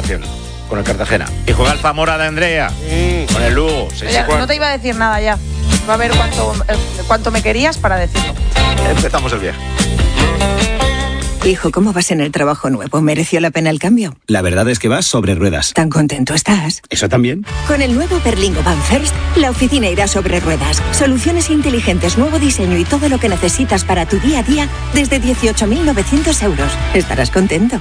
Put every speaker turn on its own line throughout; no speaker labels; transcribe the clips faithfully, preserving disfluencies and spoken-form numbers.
prolongación con el Cartagena. Y juega el Zamora de Andrea mm. con el Lugo.
Oye, no te iba a decir nada ya. Va a ver cuánto, eh, cuánto me querías para decirlo.
Empezamos el viaje.
Hijo, ¿cómo vas en el trabajo nuevo? ¿Mereció la pena el cambio?
La verdad es que vas sobre ruedas.
¿Tan contento estás?
¿Eso también?
Con el nuevo Berlingo Van First, la oficina irá sobre ruedas. Soluciones inteligentes, nuevo diseño y todo lo que necesitas para tu día a día desde dieciocho mil novecientos euros. Estarás contento.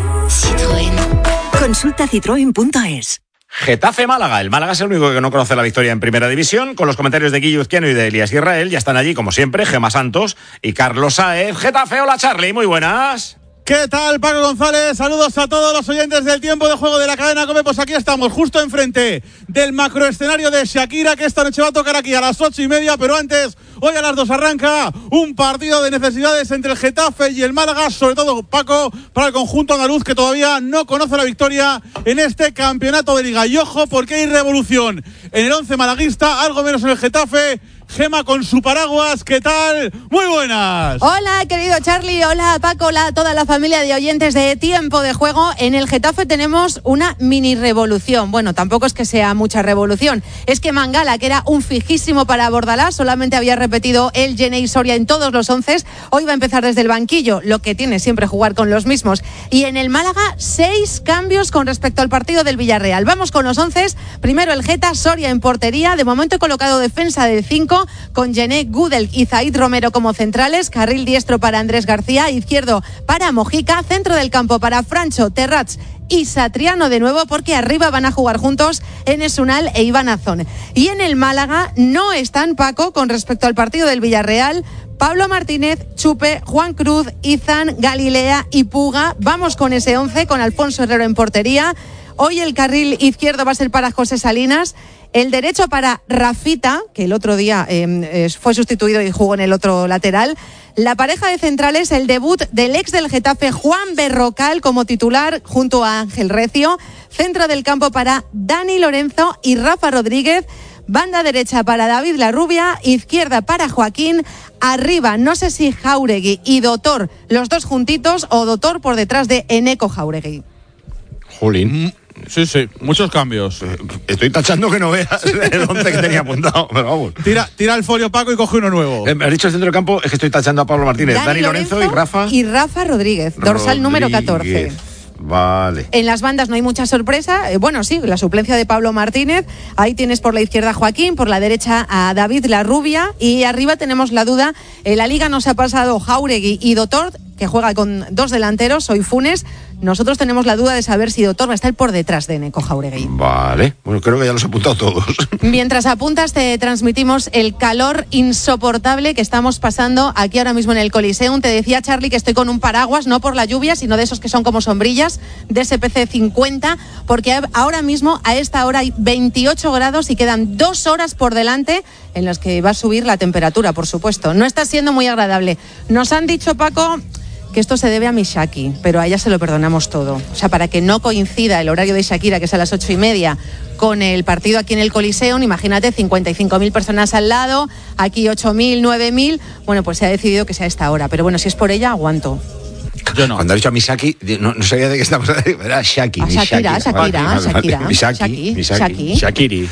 Citroën. Consulta citroen punto es.
Getafe Málaga. El Málaga es el único que no conoce la victoria en Primera División. Con los comentarios de Guillo Izquiano y de Elías Israel, ya están allí, como siempre, Gemma Santos y Carlos Sáez. Getafe, hola Charlie, muy buenas.
¿Qué tal, Paco González? Saludos a todos los oyentes del tiempo de juego de la cadena COPE. Pues aquí estamos, justo enfrente del macroescenario de Shakira, que esta noche va a tocar aquí a las ocho y media, pero antes, hoy a las dos arranca un partido de necesidades entre el Getafe y el Málaga, sobre todo, Paco, para el conjunto andaluz, que todavía no conoce la victoria en este campeonato de Liga. Y ojo, porque hay revolución en el once malaguista, algo menos en el Getafe. Gema con su paraguas, ¿qué tal? Muy buenas.
Hola, querido Charlie, hola Paco, hola a toda la familia de oyentes de Tiempo de Juego. En el Getafe tenemos una mini revolución. Bueno, tampoco es que sea mucha revolución. Es que Mangala, que era un fijísimo para Bordalás, solamente había repetido el Genei Soria en todos los once. Hoy va a empezar desde el banquillo, lo que tiene siempre jugar con los mismos. Y en el Málaga, seis cambios con respecto al partido del Villarreal. Vamos con los once. Primero el Geta, Soria en portería. De momento he colocado defensa de cinco. Con Gené, Gudel y Zaid Romero como centrales, carril diestro para Andrés García, izquierdo para Mojica, centro del campo para Francho, Terrats y Satriano de nuevo, porque arriba van a jugar juntos Enes Unal e Iván Azón. Y en el Málaga no están, Paco, con respecto al partido del Villarreal, Pablo Martínez, Chupe, Juan Cruz, Izan, Galilea y Puga. Vamos con ese once, con Alfonso Herrero en portería. Hoy el carril izquierdo va a ser para José Salinas, el derecho para Rafita, que el otro día eh, fue sustituido y jugó en el otro lateral. La pareja de centrales, el debut del ex del Getafe, Juan Berrocal, como titular, junto a Ángel Recio. Centro del campo para Dani Lorenzo y Rafa Rodríguez. Banda derecha para David Larrubia, izquierda para Joaquín. Arriba, no sé si Jauregui y Dotor, los dos juntitos, o Dotor por detrás de Eneco Jauregui.
Jolín.
Sí, sí, muchos cambios.
Estoy tachando que no veas el once que tenía apuntado, pero vamos.
Tira, tira el folio, Paco, y coge uno nuevo.
Eh, me has dicho el centro del campo, es que estoy tachando a Pablo Martínez, Dani, Dani Lorenzo, Lorenzo y Rafa.
Y Rafa Rodríguez, dorsal Rodríguez. Número catorce.
Vale.
En las bandas no hay mucha sorpresa. Eh, bueno, sí, la suplencia de Pablo Martínez. Ahí tienes por la izquierda a Joaquín, por la derecha a David Larrubia. Y arriba tenemos la duda. En la Liga nos ha pasado Jauregui y Dotor, que juega con dos delanteros, hoy Funes. Nosotros tenemos la duda de saber si Dotor va a estar por detrás de Eneco Jauregui.
Vale, bueno, creo que ya los he apuntado todos.
Mientras apuntas, te transmitimos el calor insoportable que estamos pasando aquí ahora mismo en el Coliseum. Te decía, Charlie, que estoy con un paraguas, no por la lluvia, sino de esos que son como sombrillas, de S P C cincuenta, porque ahora mismo, a esta hora, hay veintiocho grados y quedan dos horas por delante en las que va a subir la temperatura, por supuesto. No está siendo muy agradable. Nos han dicho, Paco, que esto se debe a Mishaki, pero a ella se lo perdonamos todo. O sea, para que no coincida el horario de Shakira, que es a las ocho y media, con el partido aquí en el Coliseum, imagínate, cincuenta y cinco mil personas al lado, aquí ocho mil, nueve mil, bueno, pues se ha decidido que sea a esta hora. Pero bueno, si es por ella, aguanto.
Yo no. Cuando ha dicho a Misaki, no, no sabía de qué estamos hablando. Era Shaki.
A Shakira, Shakira, Shakira.
Misaki, Misaki. Shakiri.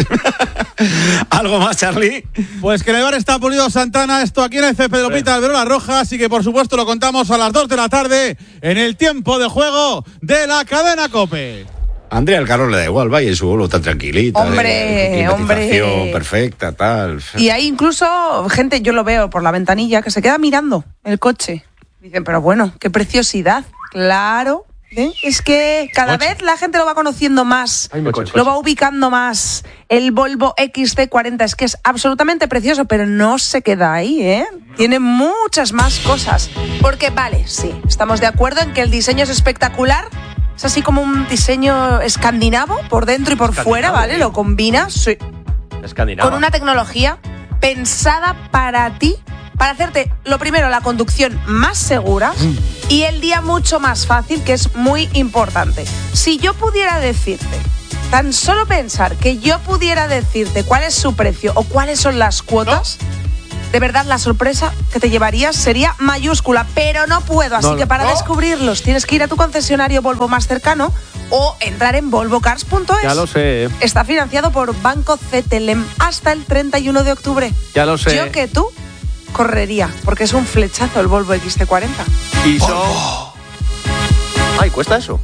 ¿Algo más, Charlie?
Pues que en el bar está Pulido Santana, esto aquí en el Pedro Pita Alberola Roja, así que por supuesto lo contamos a las dos de la tarde en el tiempo de juego de la cadena COPE.
Andrea, el calor le da igual, vaya, su vuelo tan tranquilita.
Hombre,
eh,
hombre.
Perfecta, tal.
Y hay incluso gente, yo lo veo por la ventanilla, que se queda mirando el coche. Dicen, pero bueno, qué preciosidad. Claro, ¿eh? Es que cada
Coche.
vez la gente lo va conociendo más,
Coche,
lo va ubicando más. El Volvo X C cuarenta es que es absolutamente precioso, pero no se queda ahí, ¿eh? Tiene muchas más cosas. Porque vale, sí, estamos de acuerdo en que el diseño es espectacular. Es así como un diseño escandinavo, por dentro y por fuera, ¿vale? Lo combina, sí.
Escandinavo.
Con una tecnología pensada para ti, para hacerte, lo primero, la conducción más segura mm. y el día mucho más fácil, que es muy importante. Si yo pudiera decirte, tan solo pensar que yo pudiera decirte cuál es su precio o cuáles son las cuotas, ¿no? De verdad la sorpresa que te llevarías sería mayúscula, pero no puedo, así no, que para no. descubrirlos tienes que ir a tu concesionario Volvo más cercano o entrar en volvo cars punto es.
Ya lo sé.
Está financiado por Banco C T L E M hasta el treinta y uno de octubre.
Ya lo sé.
Yo que tú correría, porque es un flechazo el Volvo X C cuarenta.
Y son... Ay, ¿cuesta eso?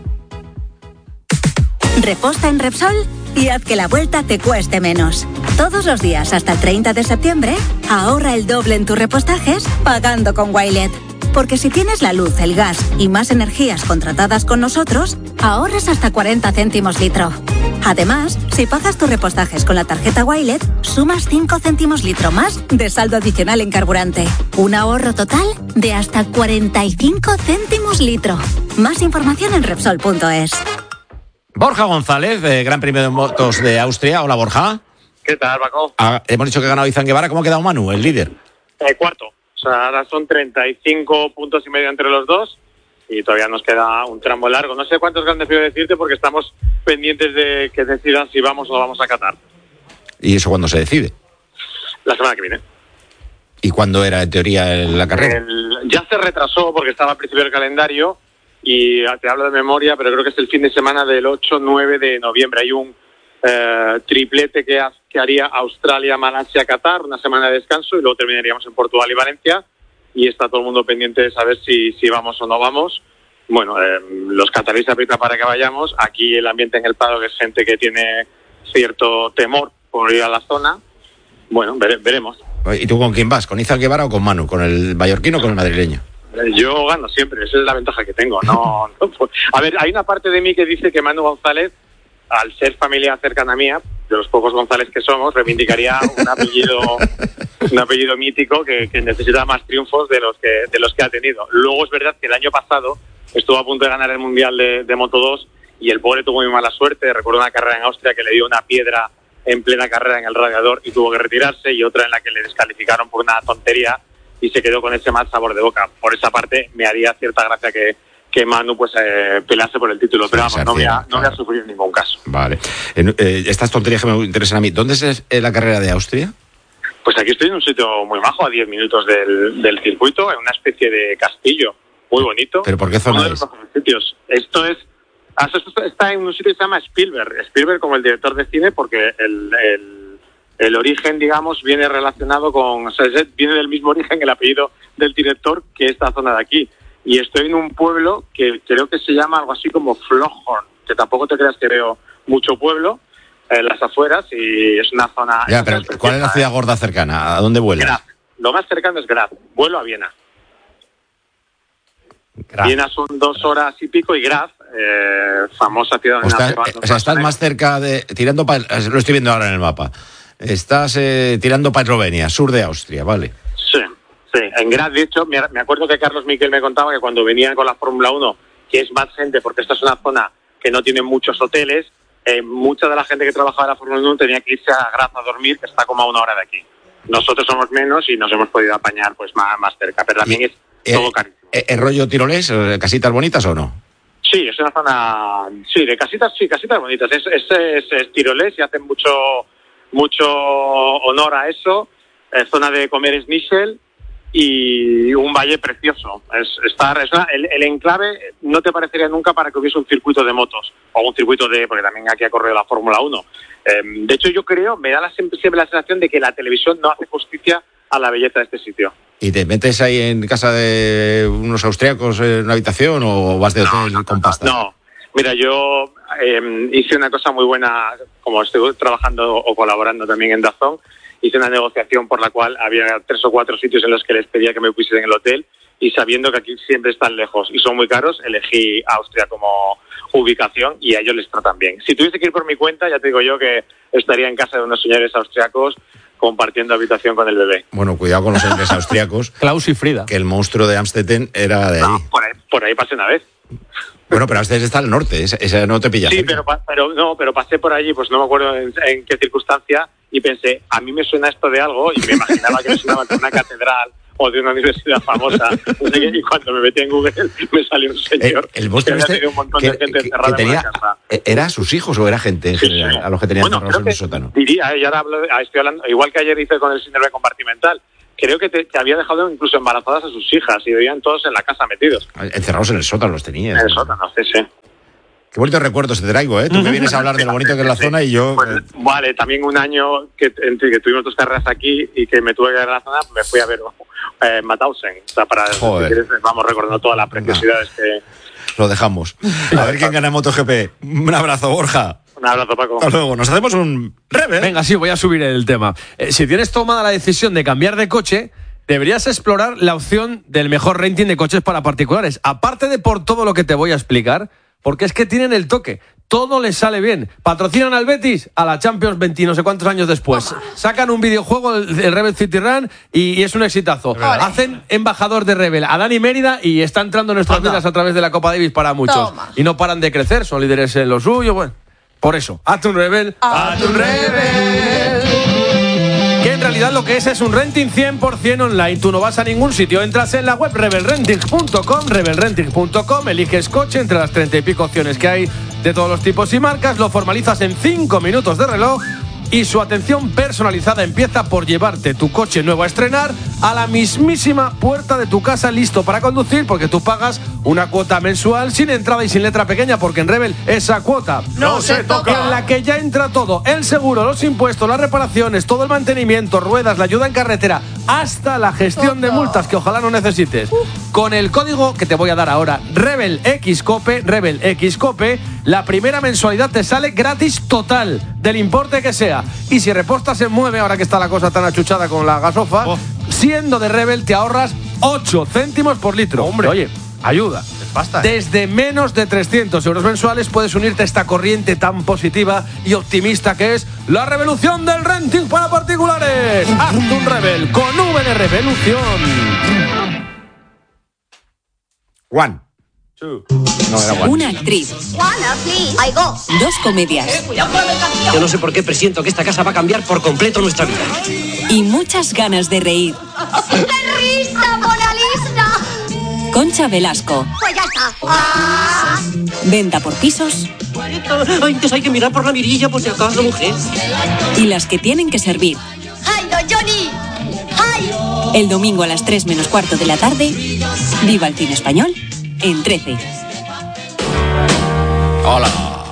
Reposta en Repsol y haz que la vuelta te cueste menos. Todos los días hasta el treinta de septiembre, ahorra el doble en tus repostajes pagando con Wilet. Porque si tienes la luz, el gas y más energías contratadas con nosotros, ahorras hasta cuarenta céntimos litro. Además, si pagas tus repostajes con la tarjeta Wilet, sumas cinco céntimos litro más de saldo adicional en carburante. Un ahorro total de hasta cuarenta y cinco céntimos litro. Más información en Repsol punto es.
Borja González, de Gran Premio de Motos de Austria. Hola, Borja.
¿Qué tal, Paco?
Ah, hemos dicho que ha ganado Izan Guevara. ¿Cómo ha quedado Manu, el líder?
Eh, cuarto. O sea, ahora son treinta y cinco puntos y medio entre los dos y todavía nos queda un tramo largo. No sé cuántos grandes quiero decirte porque estamos pendientes de que decidan si vamos o no vamos a Qatar.
¿Y eso cuándo se decide?
La semana que viene.
¿Y cuándo era, en teoría, la carrera?
El, ya se retrasó porque estaba al principio del calendario y te hablo de memoria, pero creo que es el fin de semana del ocho nueve de noviembre. Hay un eh, triplete que, ha, que haría Australia, Malasia, Qatar, una semana de descanso y luego terminaríamos en Portugal y Valencia. Y está todo el mundo pendiente de saber si, si vamos o no vamos. Bueno, eh, los cataríes aprietan para que vayamos. Aquí el ambiente en el Prado, que es gente que tiene cierto temor por ir a la zona. Bueno, vere, veremos.
¿Y tú con quién vas? ¿Con Izan Guevara o con Manu? ¿Con el mallorquino o con el madrileño?
Yo gano siempre, esa es la ventaja que tengo. No, no, a ver, hay una parte de mí que dice que Manu González, al ser familia cercana mía, de los pocos González que somos, reivindicaría un apellido un apellido mítico que, que necesita más triunfos de los que de los que ha tenido. Luego es verdad que el año pasado estuvo a punto de ganar el Mundial de, de Moto dos y el pobre tuvo muy mala suerte. Recuerdo una carrera en Austria que le dio una piedra en plena carrera en el radiador y tuvo que retirarse, y otra en la que le descalificaron por una tontería y se quedó con ese mal sabor de boca. Por esa parte me haría cierta gracia que, que Manu pues eh, pelease por el título, pero vamos, no voy a, no voy a sufrir en ningún caso.
Vale. Eh, eh, estas tonterías que me interesan a mí, ¿dónde es eh, la carrera de Austria?
Pues aquí estoy en un sitio muy majo, a diez minutos del, del circuito, en una especie de castillo muy bonito.
¿Pero por qué zona
Uno de
es?
los mejores sitios. Esto es... Esto está en un sitio que se llama Spielberg. Spielberg como el director de cine, porque el... el El origen, digamos, viene relacionado con... O sea, viene del mismo origen el apellido del director que esta zona de aquí. Y estoy en un pueblo que creo que se llama algo así como Floghorn, que tampoco te creas que veo mucho pueblo, en las afueras, y es una zona...
Ya, pero ¿cuál es la ciudad gorda cercana? ¿A dónde vuelas?
Graz. Lo más cercano es Graz. Vuelo a Viena.
Graz.
Viena son dos horas y pico y Graz, eh, famosa ciudad...
O, está, o sea, estás más cerca de... tirando para... Lo estoy viendo ahora en el mapa. Estás eh, tirando para Eslovenia, sur de Austria, ¿vale?
Sí, sí. En Graz, de hecho, me, me acuerdo que Carlos Miquel me contaba que cuando venían con la Fórmula uno, que es más gente, porque esta es una zona que no tiene muchos hoteles, eh, mucha de la gente que trabajaba en la Fórmula uno tenía que irse a Graz a dormir, que está como a una hora de aquí. Nosotros somos menos y nos hemos podido apañar pues más, más cerca, pero también es
eh,
todo carísimo.
¿Es eh, rollo tirolés, casitas bonitas o no?
Sí, es una zona... Sí, de casitas, sí, casitas bonitas. Es, es, es, es tirolés y hacen mucho... mucho honor a eso, eh, zona de comer schnitzel y un valle precioso. Es, estar, es una, el, el enclave no te parecería nunca para que hubiese un circuito de motos o un circuito de, porque también aquí ha corrido la Fórmula uno. Eh, de hecho, yo creo, me da la, siempre, siempre la sensación de que la televisión no hace justicia a la belleza de este sitio.
¿Y te metes ahí en casa de unos austriacos en una habitación o vas de hotel
no, no,
con pasta?
No, mira, yo eh, hice una cosa muy buena, como estoy trabajando o colaborando también en DAZN, hice una negociación por la cual había tres o cuatro sitios en los que les pedía que me pusiesen en el hotel, y sabiendo que aquí siempre están lejos y son muy caros, elegí Austria como ubicación y a ellos les tratan bien. Si tuviese que ir por mi cuenta, ya te digo yo que estaría en casa de unos señores austriacos compartiendo habitación con el bebé.
Bueno, cuidado con los señores austriacos.
Klaus y Frida.
Que el monstruo de Amstetten era de ahí.
No, por ahí, por ahí pasé una vez.
Bueno, pero Amstetten está al norte, esa, esa no te pilla.
Sí,
cerca.
pero, pero no, pero pasé por allí, pues no me acuerdo en, en qué circunstancia, y pensé, a mí me suena esto de algo, y me imaginaba que me sonaba de una catedral o de una universidad famosa. No sé qué, y cuando me metí en Google me salió un señor
el, el monstruo
que
este,
había tenido un montón
que,
de gente
que,
encerrada
que tenía,
en una casa.
¿Era sus hijos o era gente en
Sí,
general
sí.
a los que tenían
Bueno,
encerrados
creo
en el
que
sótano?
Diría, eh, y ahora hablo, estoy hablando, igual que ayer hice con el síndrome compartimental, creo que, te, que había dejado incluso embarazadas a sus hijas y vivían todos en la casa metidos.
Encerrados en el sótano los tenías.
En el sótano, sí, sí.
Qué bonitos recuerdos te traigo, ¿eh? Tú me vienes a hablar de lo bonito que es la zona y yo...
Pues, vale, también un año que, en, que tuvimos dos carreras aquí y que me tuve que ir a la zona, me fui a ver eh, Mauthausen. O sea, para si quieres, vamos recordando todas las preciosidades no. que...
Lo dejamos. A ver quién gana en MotoGP. Un abrazo, Borja.
Un abrazo, Paco.
Hasta luego. Nos hacemos un Rebel.
Venga, sí, voy a subir el tema. Eh, si tienes tomada la decisión de cambiar de coche, deberías explorar la opción del mejor renting de coches para particulares. Aparte de por todo lo que te voy a explicar, porque es que tienen el toque. Todo les sale bien. Patrocinan al Betis, a la Champions veinte no sé cuántos años después. Sacan un videojuego, el, el Rebel City Run, y, y es un exitazo. Vale. Hacen embajador de Rebel a Dani Mérida y está entrando en nuestras vidas a través de la Copa Davis para muchos. Toma. Y no paran de crecer, son líderes en lo suyo. Bueno, por eso, hazte un Rebel. ¡Hazte un Rebel! Que en realidad lo que es es un renting cien por ciento online. Tú no vas a ningún sitio, entras en la web rebel renting punto com, rebel renting punto com, eliges coche entre las treinta y pico opciones que hay de todos los tipos y marcas, lo formalizas en cinco minutos de reloj y su atención personalizada empieza por llevarte tu coche nuevo a estrenar a la mismísima puerta de tu casa, listo para conducir, porque tú pagas una cuota mensual sin entrada y sin letra pequeña, porque en Rebel esa cuota
no, no se toca,
en la que ya entra todo: el seguro, los impuestos, las reparaciones, todo el mantenimiento, ruedas, la ayuda en carretera, hasta la gestión de multas que ojalá no necesites. Uh. Con el código que te voy a dar ahora, RebelXCope, RebelXCope, la primera mensualidad te sale gratis total, del importe que sea. Y si repostas en Mueve, ahora que está la cosa tan achuchada con la gasofa, oh. siendo de Rebel te ahorras ocho céntimos por litro. Hombre, oye, ayuda.
Es pasta, ¿eh?
Desde menos de trescientos euros mensuales puedes unirte a esta corriente tan positiva y optimista que es la revolución del renting para particulares. Hazte un Rebel con V de revolución.
Juan.
No, era Juan. Una actriz. Dos comedias.
Yo no sé por qué presiento que esta casa va a cambiar por completo nuestra vida.
Y muchas ganas de reír.
¡Qué risa, Mona Lisa!
Concha Velasco.
Pues ya está. Ah.
Venta por pisos.
Antes hay que mirar por la mirilla por si acaso, mujer.
Y las que tienen que servir.
¡Ay, don Johnny! ¡Ay!
El domingo a las tres menos cuarto de la tarde. Viva el cine español. En trece.
Hola.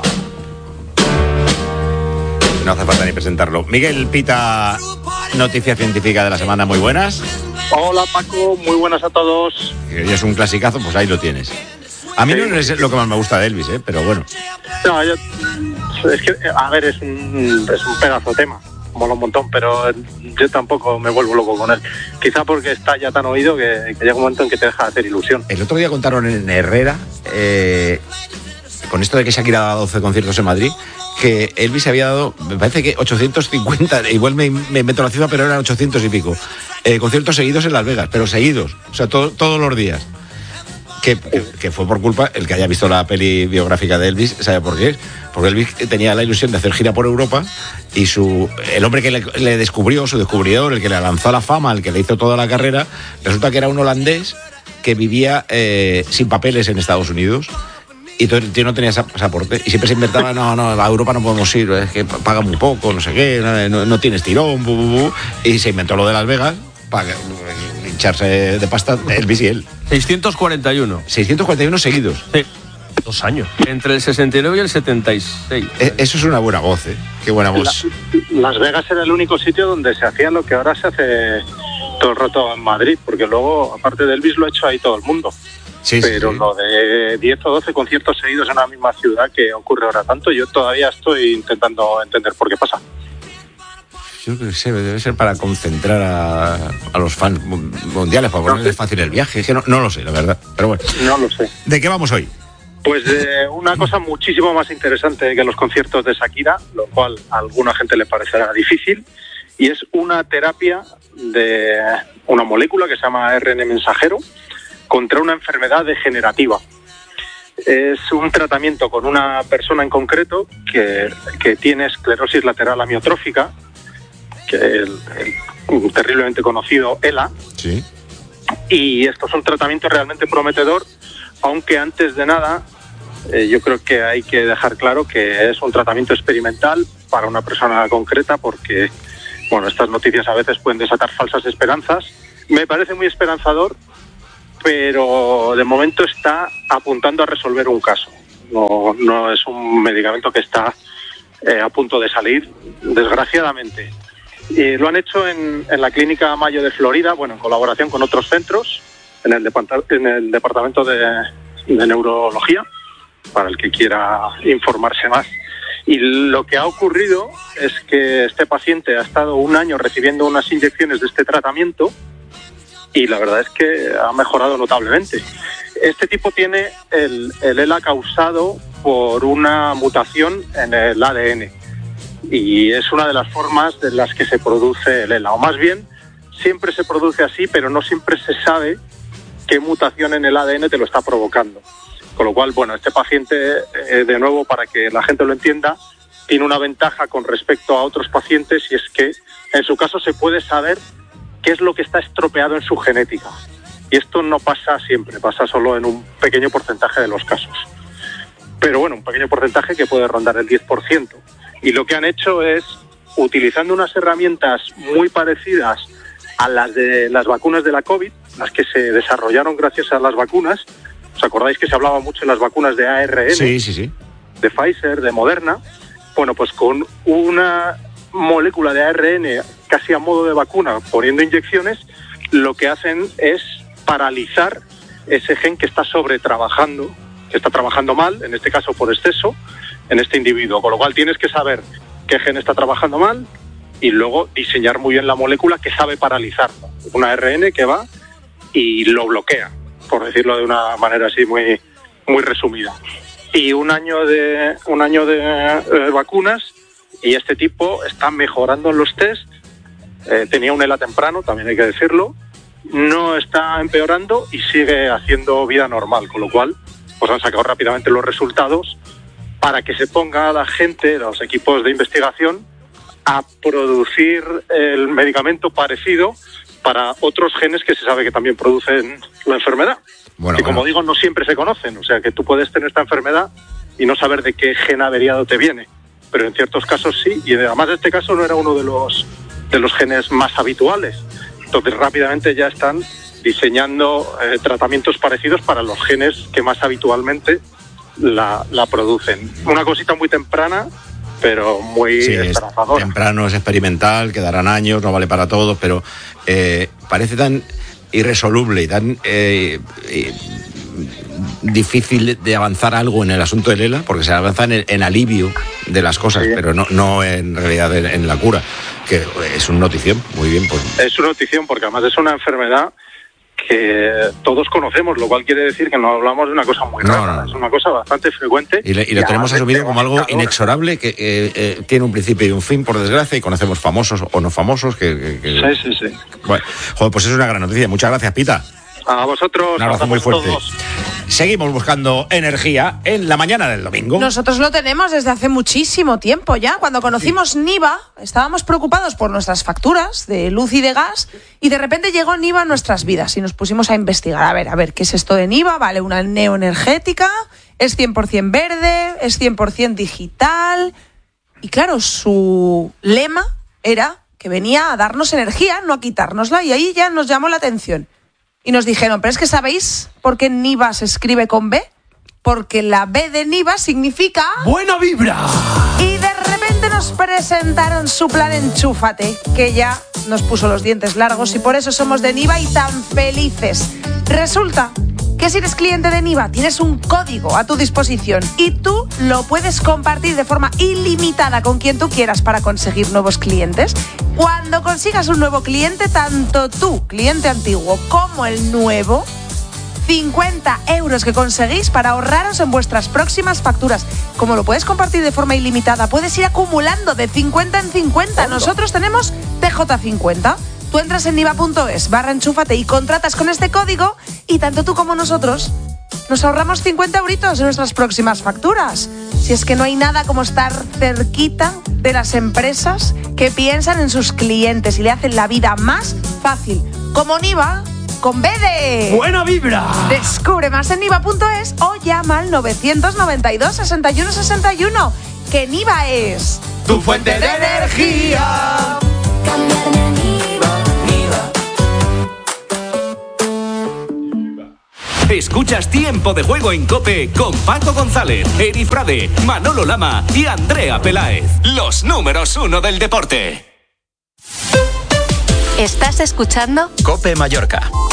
No hace falta ni presentarlo. Miguel Pita, noticia científica de la semana, muy buenas.
Hola Paco, muy buenas a todos.
Y es un clasicazo, pues ahí lo tienes. A mí sí. No es lo que más me gusta de Elvis, ¿eh? Pero bueno.
No, yo, es que, a ver, es un, es un pedazo de tema. Mola un montón, pero yo tampoco me vuelvo loco con él. Quizá porque está ya tan oído que, que llega un momento en que te deja de hacer ilusión.
El otro día contaron en Herrera, eh, con esto de que Shakira daba doce conciertos en Madrid, que Elvis había dado, me parece que ochocientos cincuenta, igual me, me meto la cifra, pero eran ochocientos y pico, eh, conciertos seguidos en Las Vegas, pero seguidos, o sea, todo, todos los días. Que, que, que fue por culpa, el que haya visto la peli biográfica de Elvis, ¿sabe por qué? Porque Elvis tenía la ilusión de hacer gira por Europa y su el hombre que le, le descubrió, su descubridor, el que le lanzó a la fama, el que le hizo toda la carrera, resulta que era un holandés que vivía eh, sin papeles en Estados Unidos y todo el tío no tenía pasaporte y siempre se inventaba, no, no, a Europa no podemos ir, es que paga muy poco, no sé qué, no, no tienes tirón, bu, bu, bu, y se inventó lo de Las Vegas para hincharse de pasta Elvis y él.
seiscientos cuarenta y uno.
seiscientos cuarenta y uno seguidos.
Sí. Dos años. Entre el sesenta y nueve y el setenta y seis.
Eh, eso es una buena voz, ¿eh? Qué buena voz.
La, Las Vegas era el único sitio donde se hacía lo que ahora se hace todo el rato en Madrid, porque luego, aparte de Elvis, lo ha hecho ahí todo el mundo. Sí, Pero sí, sí. Lo de diez o doce conciertos seguidos en una misma ciudad que ocurre ahora tanto, yo todavía estoy intentando entender por qué pasa.
Yo creo que sé, debe ser para concentrar a, a los fans mundiales, para ponerles no sé. fácil el viaje. Es que no, no lo sé, la verdad. Pero bueno.
No lo sé.
¿De qué vamos hoy?
Pues de una cosa muchísimo más interesante que los conciertos de Shakira, lo cual a alguna gente le parecerá difícil, y es una terapia de una molécula que se llama A R N mensajero contra una enfermedad degenerativa. Es un tratamiento con una persona en concreto que, que tiene esclerosis lateral amiotrófica, que el, el terriblemente conocido ELA.
Sí.
Y esto es un tratamiento realmente prometedor, aunque antes de nada eh, yo creo que hay que dejar claro que es un tratamiento experimental para una persona concreta, porque bueno, estas noticias a veces pueden desatar falsas esperanzas. Me parece muy esperanzador, pero de momento está apuntando a resolver un caso. no, no es un medicamento que está eh, a punto de salir, desgraciadamente. Y lo han hecho en, en la Clínica Mayo de Florida, bueno, en colaboración con otros centros, en el, depart- en el Departamento de, de Neurología, para el que quiera informarse más. Y lo que ha ocurrido es que este paciente ha estado un año recibiendo unas inyecciones de este tratamiento y la verdad es que ha mejorado notablemente. Este tipo tiene el, el ELA causado por una mutación en el A D N y es una de las formas de las que se produce el ELA, o más bien siempre se produce así, pero no siempre se sabe qué mutación en el A D N te lo está provocando. Con lo cual, bueno, este paciente, eh, de nuevo, para que la gente lo entienda, tiene una ventaja con respecto a otros pacientes y es que en su caso se puede saber qué es lo que está estropeado en su genética. Y esto no pasa siempre, pasa solo en un pequeño porcentaje de los casos. Pero bueno, un pequeño porcentaje que puede rondar el diez por ciento. Y lo que han hecho es, utilizando unas herramientas muy parecidas a las de las vacunas de la COVID, las que se desarrollaron gracias a las vacunas. ¿Os acordáis que se hablaba mucho en las vacunas de A R N?
Sí, sí, sí.
De Pfizer, de Moderna. Bueno, pues con una molécula de A R N casi a modo de vacuna, poniendo inyecciones, lo que hacen es paralizar ese gen que está sobretrabajando, que está trabajando mal, en este caso por exceso, en este individuo. Con lo cual tienes que saber qué gen está trabajando mal y luego diseñar muy bien la molécula que sabe paralizarlo. Una A R N que va y lo bloquea, por decirlo de una manera así muy, muy resumida. Y un año de un año de eh, vacunas y este tipo está mejorando en los test. Eh, tenía un ELA temprano, también hay que decirlo. No está empeorando y sigue haciendo vida normal, con lo cual pues han sacado rápidamente los resultados para que se ponga la gente, los equipos de investigación, a producir el medicamento parecido para otros genes que se sabe que también producen la enfermedad.
Bueno,
que como
bueno.
digo, no siempre se conocen. O sea, que tú puedes tener esta enfermedad y no saber de qué gen averiado te viene. Pero en ciertos casos sí. Y además este caso no era uno de los, de los genes más habituales. Entonces rápidamente ya están diseñando eh, tratamientos parecidos para los genes que más habitualmente la, la producen. Una cosita muy temprana, pero muy
Sí, es
esperanzadora.
temprano, es experimental, quedarán años, no vale para todos, pero eh, parece tan irresoluble y tan eh, eh, difícil de avanzar algo en el asunto del ELA, porque se avanza en, el, en alivio de las cosas, sí, pero no, no en realidad en, en la cura, que es una notición. Muy bien, pues.
Es una notición porque además es una enfermedad que todos conocemos, lo cual quiere decir que no hablamos de una cosa muy
No,
rara,
no, no.
es una cosa bastante frecuente.
Y, le- y lo
y
tenemos
además
asumido como algo
devastadora.
inexorable, que eh, eh, tiene un principio y un fin, por desgracia, y conocemos famosos o no famosos que... que- que-
Sí, sí, sí.
Bueno, joder, pues es una gran noticia. Muchas gracias, Pita.
A vosotros.
Un abrazo muy fuerte. Seguimos buscando energía en la mañana del domingo.
Nosotros lo tenemos desde hace muchísimo tiempo ya. Cuando conocimos sí. Niva, estábamos preocupados por nuestras facturas de luz y de gas y de repente llegó Niva a nuestras vidas y nos pusimos a investigar. A ver, a ver, ¿qué es esto de Niva? Vale, una neoenergética, es cien por ciento verde, es cien por ciento digital. Y claro, su lema era que venía a darnos energía, no a quitárnosla, y ahí ya nos llamó la atención. Y nos dijeron, pero es que ¿sabéis por qué Niva se escribe con B? Porque la B de Niva significa...
¡Buena vibra!
Y de repente nos presentaron su plan Enchúfate, que ya nos puso los dientes largos y por eso somos de Niva y tan felices. Resulta que si eres cliente de Niva tienes un código a tu disposición y tú lo puedes compartir de forma ilimitada con quien tú quieras para conseguir nuevos clientes. Cuando consigas un nuevo cliente, tanto tú, cliente antiguo, como el nuevo, cincuenta euros que conseguís para ahorraros en vuestras próximas facturas. Como lo puedes compartir de forma ilimitada, puedes ir acumulando de cincuenta en cincuenta. Nosotros tenemos T J cincuenta. Tú entras en niva punto es barra enchúfate y contratas con este código y tanto tú como nosotros nos ahorramos cincuenta euritos en nuestras próximas facturas. Si es que no hay nada como estar cerquita de las empresas que piensan en sus clientes y le hacen la vida más fácil. Como Niva, con B de...
¡Buena vibra!
Descubre más en niva punto es o llama al novecientos noventa y dos, sesenta y uno sesenta y uno. Que Niva es...
¡Tu fuente de energía!
Cambiarme a Niva.
Escuchas Tiempo de Juego en COPE con Paco González, Eri Frade, Manolo Lama y Andrea Peláez. Los números uno del deporte.
¿Estás escuchando?
COPE Mallorca.